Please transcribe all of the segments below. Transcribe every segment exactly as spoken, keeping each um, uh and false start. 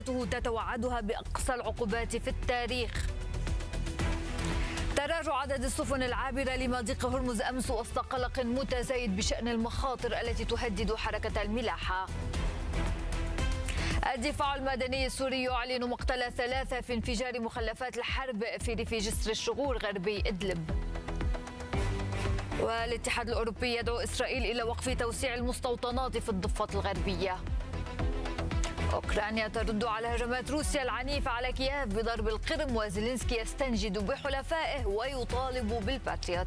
تتوعدها بأقصى العقوبات في التاريخ. تراجع عدد السفن العابرة لمضيق هرمز أمس وسط قلق متزايد بشأن المخاطر التي تهدد حركة الملاحة. الدفاع المدني السوري يعلن مقتل ثلاثة في انفجار مخلفات الحرب في ريف جسر الشغور غربي إدلب. والاتحاد الأوروبي يدعو إسرائيل إلى وقف توسيع المستوطنات في الضفة الغربية. أوكرانيا ترد على هجمات روسيا العنيفة على كييف بضرب القرم، وزيلينسكي يستنجد بحلفائه ويطالب بالباتريوت.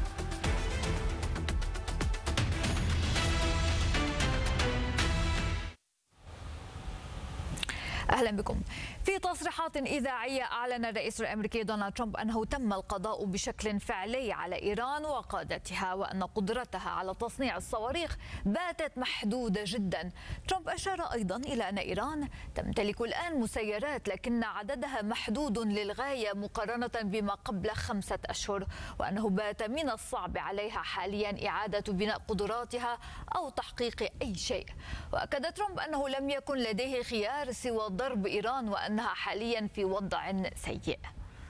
أهلا بكم. في تصريحات إذاعية أعلن الرئيس الأمريكي دونالد ترامب أنه تم القضاء بشكل فعلي على إيران وقادتها، وأن قدرتها على تصنيع الصواريخ باتت محدودة جدا. ترامب أشار أيضا إلى أن إيران تمتلك الآن مسيرات لكن عددها محدود للغاية مقارنة بما قبل خمسة أشهر، وأنه بات من الصعب عليها حاليا إعادة بناء قدراتها أو تحقيق أي شيء. وأكد ترامب أنه لم يكن لديه خيار سوى ضرب إيران وأنها حاليا في وضع سيء.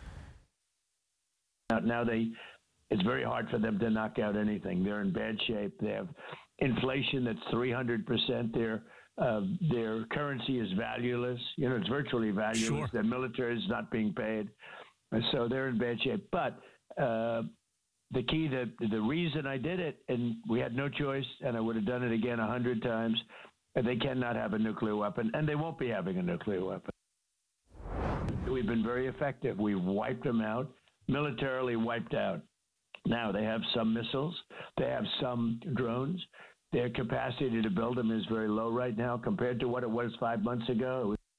Now they, it's very hard for them to knock out anything. They're in bad shape. They have inflation that's three hundred percent. Their uh, their currency is valueless. You know, it's virtually valueless. Sure. Their military is not being paid, so they're in bad shape. But uh, the key, the the reason I did it, and we had no choice, and I would have done it again a hundred times. They cannot have a nuclear weapon, and they won't be having a nuclear weapon. We've been very effective. We've wiped them out, militarily wiped out. Now they have some missiles. They have some drones. Their capacity to build them is very low right now compared to what it was five months ago.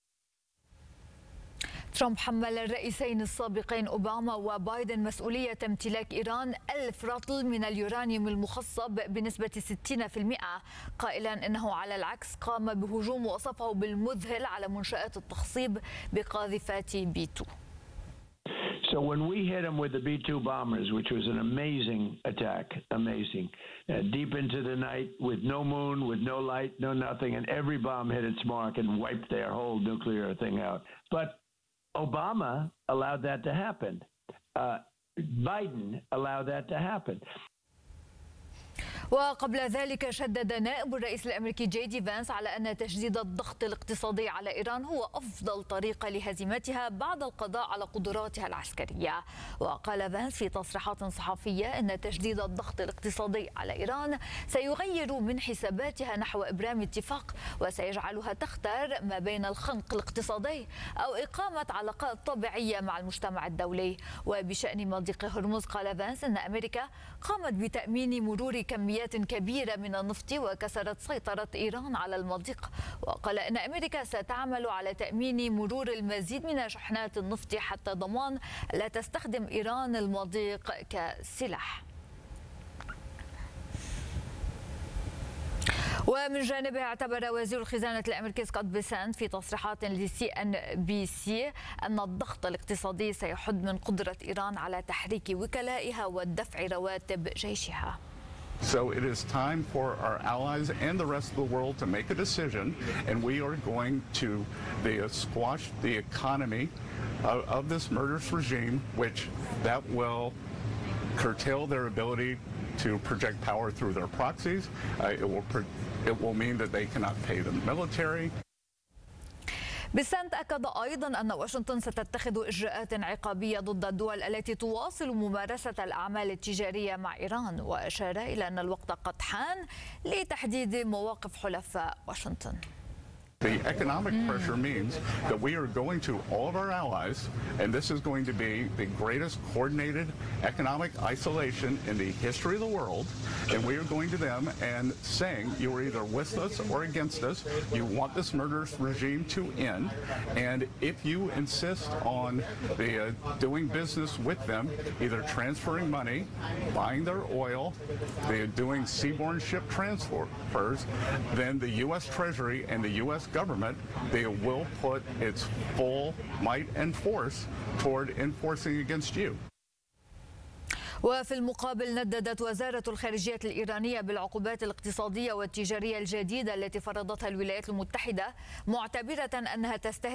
ترامب حمل الرئيسين السابقين أوباما وبايدن مسؤولية امتلاك إيران ألف رطل من اليورانيوم المخصب بنسبة ستين بالمئة، قائلا إنه على العكس قام بهجوم وصفه بالمذهل على منشآت التخصيب بقاذفات بي تو. So when we hit them with the B two bombers, which was an amazing attack, amazing, uh, deep into the night with no moon, with no light, no nothing, and every bomb hit its mark and wiped their whole nuclear thing out. But Obama allowed that to happen. Uh, Biden allowed that to happen. وقبل ذلك شدد نائب الرئيس الأمريكي جي دي فانس على أن تشديد الضغط الاقتصادي على إيران هو أفضل طريقة لهزيمتها بعد القضاء على قدراتها العسكرية. وقال فانس في تصريحات صحفية أن تشديد الضغط الاقتصادي على إيران سيغير من حساباتها نحو إبرام اتفاق وسيجعلها تختار ما بين الخنق الاقتصادي أو إقامة علاقات طبيعية مع المجتمع الدولي. وبشأن مضيق هرمز قال فانس أن أمريكا قامت بتأمين مرور كميات كبيرة من النفط وكسرت سيطرة إيران على المضيق. وقال إن أمريكا ستعمل على تأمين مرور المزيد من شحنات النفط حتى ضمان لا تستخدم إيران المضيق كسلاح. ومن جانبه اعتبر وزير الخزانة الأمريكي سكوت بيسنت في تصريحات لسي إن بي سي أن الضغط الاقتصادي سيحد من قدرة إيران على تحريك وكلائها والدفع رواتب جيشها. So it is time for our allies and the rest of the world to make a decision, and we are going to the, squash the economy of, of this murderous regime, which that will curtail their ability to project power through their proxies. Uh, it will it will mean that they cannot pay the military. بيسنت أكد أيضا أن واشنطن ستتخذ إجراءات عقابية ضد الدول التي تواصل ممارسة الأعمال التجارية مع إيران، وأشار إلى أن الوقت قد حان لتحديد مواقف حلفاء واشنطن. The economic pressure means that we are going to all of our allies, and this is going to be the greatest coordinated economic isolation in the history of the world, and we are going to them and saying you are either with us or against us, you want this murderous regime to end, and if you insist on the, uh, doing business with them, either transferring money, buying their oil, the, doing seaborne ship transfers, then the U S Treasury and the U S government, they will put its full might and force toward enforcing against you. وفي المقابل نددت وزارة الخارجية الإيرانية بالعقوبات الاقتصادية والتجارية الجديدة التي فرضتها الولايات المتحدة، معتبرة أنها تستهدف